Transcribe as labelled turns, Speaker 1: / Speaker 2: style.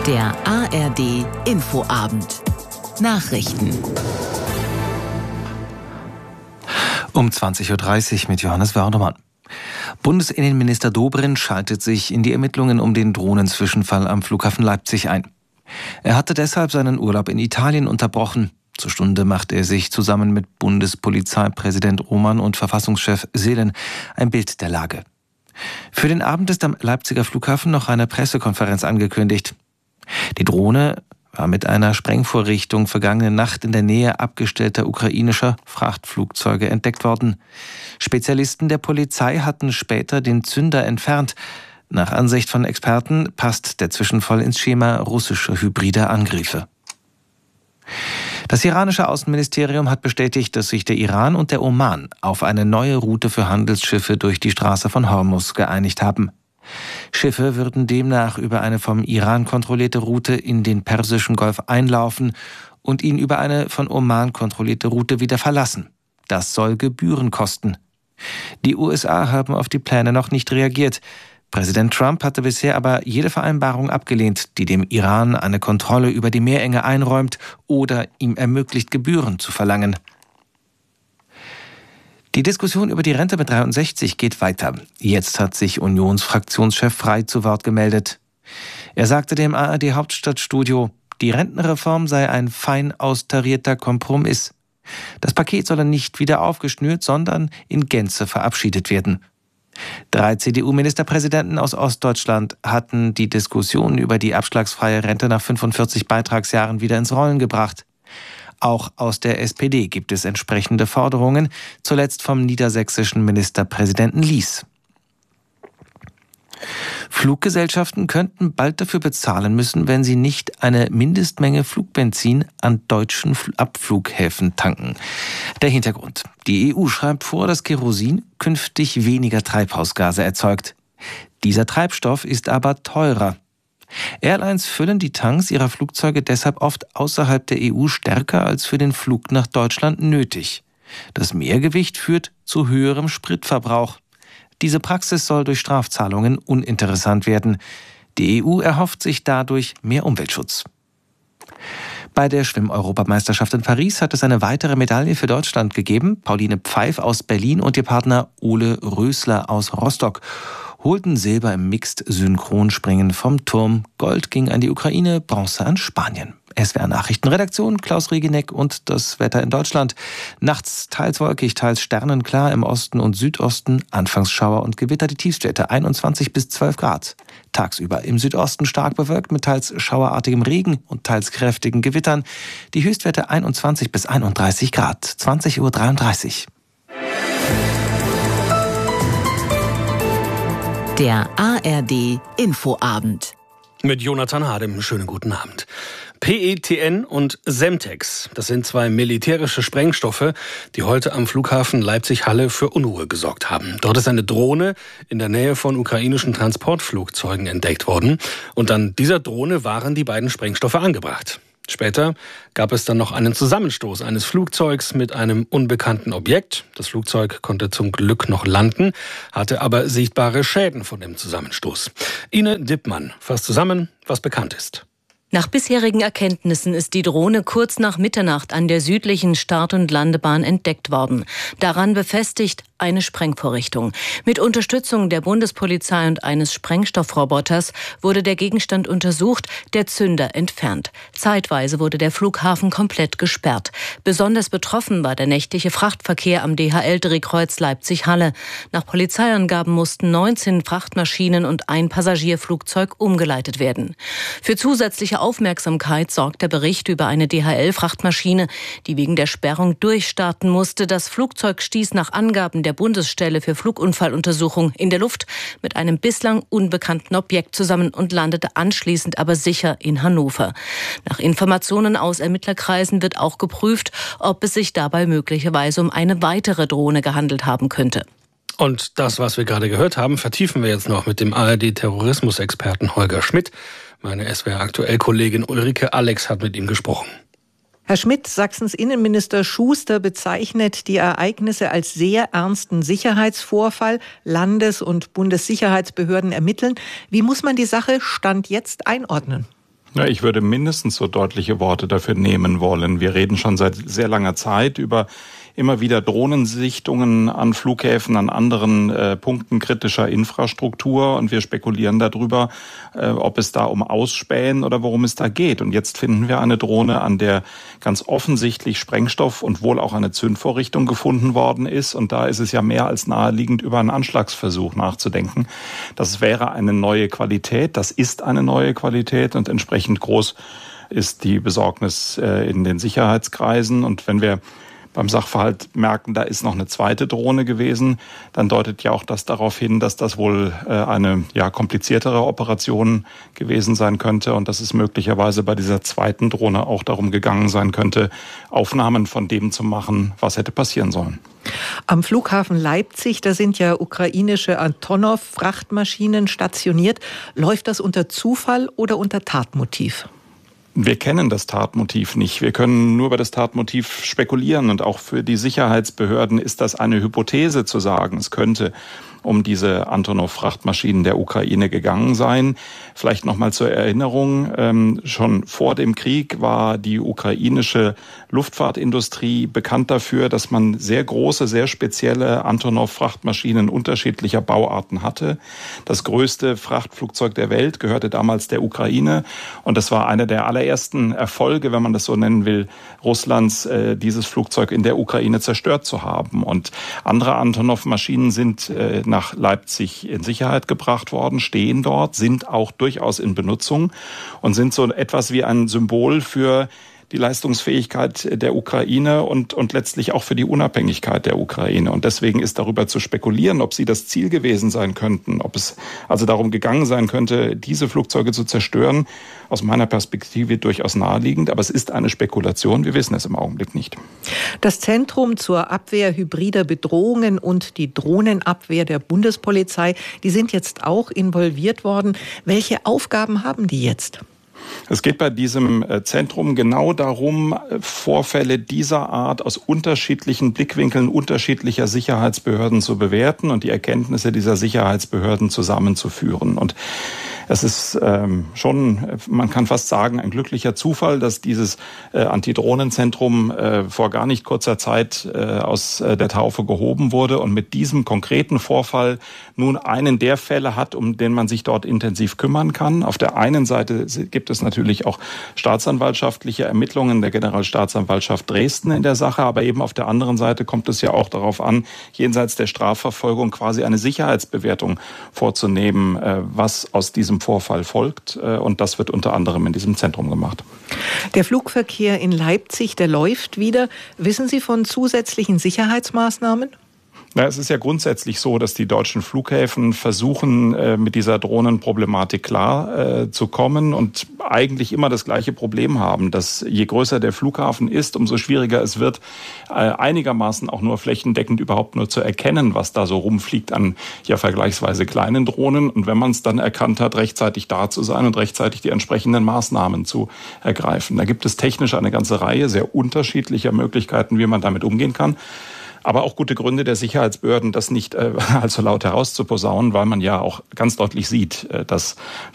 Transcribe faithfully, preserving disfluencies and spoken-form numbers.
Speaker 1: Der A R D Infoabend. Nachrichten.
Speaker 2: Um zwanzig Uhr dreißig mit Johannes Wördermann. Bundesinnenminister Dobrindt schaltet sich in die Ermittlungen um den Drohnenzwischenfall am Flughafen Leipzig ein. Er hatte deshalb seinen Urlaub in Italien unterbrochen. Zur Stunde macht er sich zusammen mit Bundespolizeipräsident Roman und Verfassungschef Seelen ein Bild der Lage. Für den Abend ist am Leipziger Flughafen noch eine Pressekonferenz angekündigt. Die Drohne war mit einer Sprengvorrichtung vergangene Nacht in der Nähe abgestellter ukrainischer Frachtflugzeuge entdeckt worden. Spezialisten der Polizei hatten später den Zünder entfernt. Nach Ansicht von Experten passt der Zwischenfall ins Schema russischer hybrider Angriffe. Das iranische Außenministerium hat bestätigt, dass sich der Iran und der Oman auf eine neue Route für Handelsschiffe durch die Straße von Hormuz geeinigt haben. Schiffe würden demnach über eine vom Iran kontrollierte Route in den Persischen Golf einlaufen und ihn über eine von Oman kontrollierte Route wieder verlassen. Das soll Gebühren kosten. Die U S A haben auf die Pläne noch nicht reagiert. Präsident Trump hatte bisher aber jede Vereinbarung abgelehnt, die dem Iran eine Kontrolle über die Meerenge einräumt oder ihm ermöglicht, Gebühren zu verlangen. Die Diskussion über die Rente mit dreiundsechzig geht weiter. Jetzt hat sich Unionsfraktionschef Frey zu Wort gemeldet. Er sagte dem A R D Hauptstadtstudio, die Rentenreform sei ein fein austarierter Kompromiss. Das Paket solle nicht wieder aufgeschnürt, sondern in Gänze verabschiedet werden. Drei C D U-Ministerpräsidenten aus Ostdeutschland hatten die Diskussion über die abschlagsfreie Rente nach fünfundvierzig Beitragsjahren wieder ins Rollen gebracht. Auch aus der S P D gibt es entsprechende Forderungen, zuletzt vom niedersächsischen Ministerpräsidenten Lies. Fluggesellschaften könnten bald dafür bezahlen müssen, wenn sie nicht eine Mindestmenge Flugbenzin an deutschen Abflughäfen tanken. Der Hintergrund: Die E U schreibt vor, dass Kerosin künftig weniger Treibhausgase erzeugt. Dieser Treibstoff ist aber teurer. Airlines füllen die Tanks ihrer Flugzeuge deshalb oft außerhalb der E U stärker als für den Flug nach Deutschland nötig. Das Mehrgewicht führt zu höherem Spritverbrauch. Diese Praxis soll durch Strafzahlungen uninteressant werden. Die E U erhofft sich dadurch mehr Umweltschutz. Bei der Schwimm-Europameisterschaft in Paris hat es eine weitere Medaille für Deutschland gegeben. Pauline Pfeif aus Berlin und ihr Partner Ole Rösler aus Rostock holten Silber im Mixed-Synchronspringen vom Turm. Gold ging an die Ukraine, Bronze an Spanien. S W R-Nachrichtenredaktion Klaus Regeneck und das Wetter in Deutschland. Nachts teils wolkig, teils sternenklar im Osten und Südosten. Anfangs Schauer und Gewitter, die Tiefstwerte einundzwanzig bis zwölf Grad. Tagsüber im Südosten stark bewölkt mit teils schauerartigem Regen und teils kräftigen Gewittern. Die Höchstwerte einundzwanzig bis einunddreißig Grad. zwanzig Uhr dreiunddreißig.
Speaker 1: Der A R D Infoabend.
Speaker 3: Mit Jonathan Hadem. Schönen guten Abend. P E T N und Semtex, das sind zwei militärische Sprengstoffe, die heute am Flughafen Leipzig-Halle für Unruhe gesorgt haben. Dort ist eine Drohne in der Nähe von ukrainischen Transportflugzeugen entdeckt worden. Und an dieser Drohne waren die beiden Sprengstoffe angebracht. Später gab es dann noch einen Zusammenstoß eines Flugzeugs mit einem unbekannten Objekt. Das Flugzeug konnte zum Glück noch landen, hatte aber sichtbare Schäden von dem Zusammenstoß. Ine Dippmann fasst zusammen, was bekannt ist.
Speaker 4: Nach bisherigen Erkenntnissen ist die Drohne kurz nach Mitternacht an der südlichen Start- und Landebahn entdeckt worden. Daran befestigt eine Sprengvorrichtung. Mit Unterstützung der Bundespolizei und eines Sprengstoffroboters wurde der Gegenstand untersucht, der Zünder entfernt. Zeitweise wurde der Flughafen komplett gesperrt. Besonders betroffen war der nächtliche Frachtverkehr am D H L-Drehkreuz Leipzig-Halle. Nach Polizeiangaben mussten neunzehn Frachtmaschinen und ein Passagierflugzeug umgeleitet werden. Für zusätzliche Aufmerksamkeit sorgt der Bericht über eine D H L-Frachtmaschine, die wegen der Sperrung durchstarten musste. Das Flugzeug stieß nach Angaben der Bundesstelle für Flugunfalluntersuchung in der Luft mit einem bislang unbekannten Objekt zusammen und landete anschließend aber sicher in Hannover. Nach Informationen aus Ermittlerkreisen wird auch geprüft, ob es sich dabei möglicherweise um eine weitere Drohne gehandelt haben könnte.
Speaker 3: Und das, was wir gerade gehört haben, vertiefen wir jetzt noch mit dem A R D-Terrorismusexperten Holger Schmidt. Meine S W R-Aktuell-Kollegin Ulrike Alex hat mit ihm gesprochen.
Speaker 5: Herr Schmidt, Sachsens Innenminister Schuster bezeichnet die Ereignisse als sehr ernsten Sicherheitsvorfall. Landes- und Bundessicherheitsbehörden ermitteln. Wie muss man die Sache Stand jetzt einordnen?
Speaker 6: Ja, ich würde mindestens so deutliche Worte dafür nehmen wollen. Wir reden schon seit sehr langer Zeit über immer wieder Drohnensichtungen an Flughäfen, an anderen äh, Punkten kritischer Infrastruktur, und wir spekulieren darüber, äh, ob es da um Ausspähen oder worum es da geht. Und jetzt finden wir eine Drohne, an der ganz offensichtlich Sprengstoff und wohl auch eine Zündvorrichtung gefunden worden ist. Und da ist es ja mehr als naheliegend, über einen Anschlagsversuch nachzudenken. Das wäre eine neue Qualität, das ist eine neue Qualität, und entsprechend groß ist die Besorgnis äh, in den Sicherheitskreisen. Und wenn wir beim Sachverhalt merken, da ist noch eine zweite Drohne gewesen, dann deutet ja auch das darauf hin, dass das wohl eine ja kompliziertere Operation gewesen sein könnte und dass es möglicherweise bei dieser zweiten Drohne auch darum gegangen sein könnte, Aufnahmen von dem zu machen, was hätte passieren sollen.
Speaker 5: Am Flughafen Leipzig, da sind ja ukrainische Antonov-Frachtmaschinen stationiert. Läuft das unter Zufall oder unter Tatmotiv?
Speaker 6: Wir kennen das Tatmotiv nicht. Wir können nur über das Tatmotiv spekulieren. Und auch für die Sicherheitsbehörden ist das eine Hypothese zu sagen, es könnte um diese Antonov-Frachtmaschinen der Ukraine gegangen sein. Vielleicht nochmal zur Erinnerung, ähm, schon vor dem Krieg war die ukrainische Luftfahrtindustrie bekannt dafür, dass man sehr große, sehr spezielle Antonov-Frachtmaschinen unterschiedlicher Bauarten hatte. Das größte Frachtflugzeug der Welt gehörte damals der Ukraine, und das war einer der allerersten Erfolge, wenn man das so nennen will, Russlands, äh, dieses Flugzeug in der Ukraine zerstört zu haben. Und andere Antonov-Maschinen sind äh, nach Leipzig in Sicherheit gebracht worden, stehen dort, sind auch durchaus in Benutzung und sind so etwas wie ein Symbol für die Leistungsfähigkeit der Ukraine und, und letztlich auch für die Unabhängigkeit der Ukraine. Und deswegen ist darüber zu spekulieren, ob sie das Ziel gewesen sein könnten, ob es also darum gegangen sein könnte, diese Flugzeuge zu zerstören, aus meiner Perspektive durchaus naheliegend. Aber es ist eine Spekulation, wir wissen es im Augenblick nicht.
Speaker 5: Das Zentrum zur Abwehr hybrider Bedrohungen und die Drohnenabwehr der Bundespolizei, die sind jetzt auch involviert worden. Welche Aufgaben haben die jetzt?
Speaker 6: Es geht bei diesem Zentrum genau darum, Vorfälle dieser Art aus unterschiedlichen Blickwinkeln unterschiedlicher Sicherheitsbehörden zu bewerten und die Erkenntnisse dieser Sicherheitsbehörden zusammenzuführen. Und es ist ähm, schon, man kann fast sagen, ein glücklicher Zufall, dass dieses äh, Antidrohnenzentrum äh, vor gar nicht kurzer Zeit äh, aus äh, der Taufe gehoben wurde und mit diesem konkreten Vorfall nun einen der Fälle hat, um den man sich dort intensiv kümmern kann. Auf der einen Seite gibt es natürlich auch staatsanwaltschaftliche Ermittlungen der Generalstaatsanwaltschaft Dresden in der Sache, aber eben auf der anderen Seite kommt es ja auch darauf an, jenseits der Strafverfolgung quasi eine Sicherheitsbewertung vorzunehmen, äh, was aus diesem Vorfall folgt, und das wird unter anderem in diesem Zentrum gemacht.
Speaker 5: Der Flugverkehr in Leipzig, der läuft wieder. Wissen Sie von zusätzlichen Sicherheitsmaßnahmen?
Speaker 6: Na, es ist ja grundsätzlich so, dass die deutschen Flughäfen versuchen, äh, mit dieser Drohnenproblematik klar äh, zu kommen und eigentlich immer das gleiche Problem haben, dass je größer der Flughafen ist, umso schwieriger es wird, äh, einigermaßen auch nur flächendeckend überhaupt nur zu erkennen, was da so rumfliegt an ja vergleichsweise kleinen Drohnen. Und wenn man es dann erkannt hat, rechtzeitig da zu sein und rechtzeitig die entsprechenden Maßnahmen zu ergreifen. Da gibt es technisch eine ganze Reihe sehr unterschiedlicher Möglichkeiten, wie man damit umgehen kann. Aber auch gute Gründe der Sicherheitsbehörden, das nicht äh, allzu laut herauszuposaunen, weil man ja auch ganz deutlich sieht, äh, dass